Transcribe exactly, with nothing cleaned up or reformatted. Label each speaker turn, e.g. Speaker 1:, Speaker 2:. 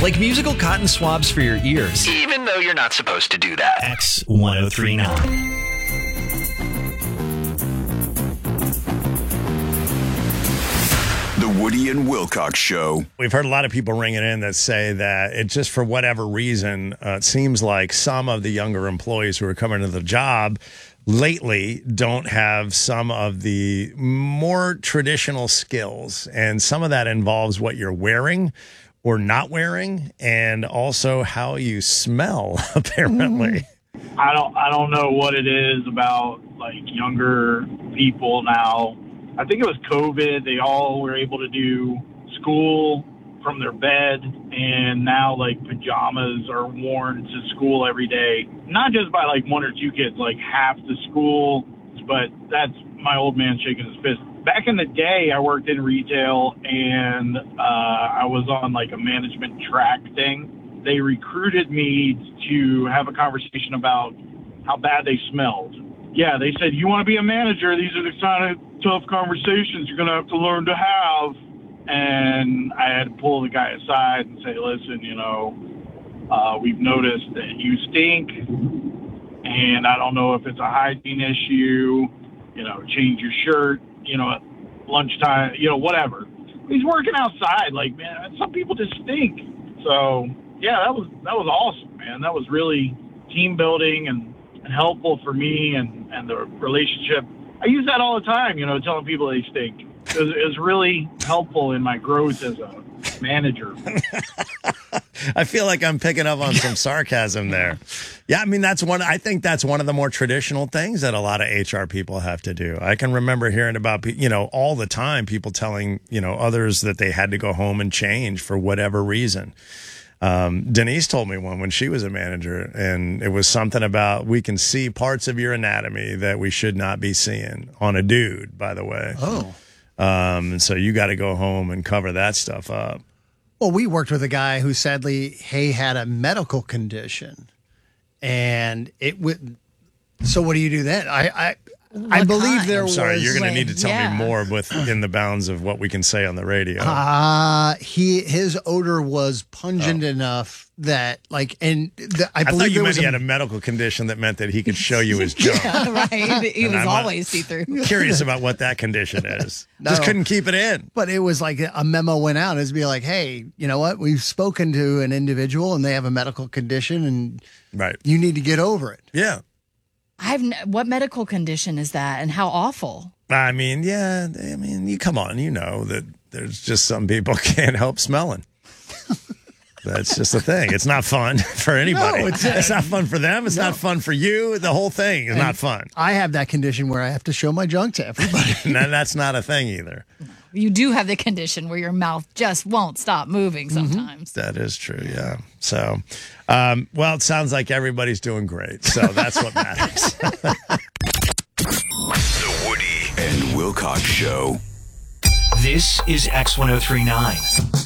Speaker 1: like musical cotton swabs for your ears.
Speaker 2: Even though you're not supposed to do that.
Speaker 1: X ten thirty-nine.
Speaker 3: The Woody and Wilcox Show.
Speaker 4: We've heard a lot of people ringing in that say that it just for whatever reason, uh, it seems like some of the younger employees who are coming to the job lately don't have some of the more traditional skills. And some of that involves what you're wearing or not wearing, and also how you smell, apparently.
Speaker 5: I don't I don't know what it is about like younger people now. I think it was COVID. They all were able to do school from their bed, and now like pajamas are worn to school every day. Not just by like one or two kids, like half the school, but that's my old man shaking his fist. Back in the day, I worked in retail, and uh, I was on like a management track thing. They recruited me to have a conversation about how bad they smelled. Yeah, they said, you want to be a manager, these are the kind of tough conversations you're going to have to learn to have. And I had to pull the guy aside and say, listen, you know, uh, we've noticed that you stink, and I don't know if it's a hygiene issue, you know, change your shirt, you know, at lunchtime, you know, whatever. He's working outside. Like, man, some people just stink. So, yeah, that was that was awesome, man. That was really team building and, and helpful for me and, and the relationship. I use that all the time, you know, telling people they stink. It was, it was really helpful in my growth as a manager.
Speaker 4: I feel like I'm picking up on some sarcasm there. Yeah, I mean, that's one, I think that's one of the more traditional things that a lot of H R people have to do. I can remember hearing about, you know, all the time people telling, you know, others that they had to go home and change for whatever reason. Um, Denise told me one when she was a manager, and it was something about we can see parts of your anatomy that we should not be seeing on a dude, by the way.
Speaker 6: Oh.
Speaker 4: Um, and so you got to go home and cover that stuff up.
Speaker 6: Well, we worked with a guy who sadly, he had a medical condition, and it would. So what do you do then? I I, I believe
Speaker 7: kind?
Speaker 6: there
Speaker 4: I'm sorry,
Speaker 6: was.
Speaker 4: you're going to need to tell
Speaker 7: yeah.
Speaker 4: me more within the bounds of what we can say on the radio.
Speaker 6: Uh, he his odor was pungent
Speaker 4: Oh.
Speaker 6: enough that like, and the, I
Speaker 4: I,
Speaker 6: believe
Speaker 4: thought you
Speaker 6: there
Speaker 4: meant
Speaker 6: was
Speaker 4: he
Speaker 6: a,
Speaker 4: had a medical condition that meant that he could show you his junk.
Speaker 7: right. He
Speaker 4: And
Speaker 7: was
Speaker 4: I'm
Speaker 7: always see through.
Speaker 4: Curious about what that condition is.
Speaker 6: No.
Speaker 4: Just couldn't keep it in.
Speaker 6: But it was like a memo went out. It'd be like, hey, you know what? We've spoken to an individual and they have a medical condition, and
Speaker 4: Right.
Speaker 6: you need to get over it.
Speaker 4: Yeah.
Speaker 7: I've n- what medical condition is that, and how awful?
Speaker 4: I mean, yeah. I mean, you come on. You know that there's just some people can't help smelling. That's just the thing. It's not fun for anybody.
Speaker 6: No,
Speaker 4: it's,
Speaker 6: it's-
Speaker 4: not fun for them. It's not fun for you. The whole thing is not fun.
Speaker 6: I have that condition where I have to show my junk to everybody.
Speaker 4: And that's not a thing either.
Speaker 7: You do have the condition where your mouth just won't stop moving sometimes.
Speaker 4: That is true, yeah. So, um, well, it sounds like everybody's doing great. So that's what matters.
Speaker 3: The Woody and Wilcox Show.
Speaker 1: This is X ten thirty-nine.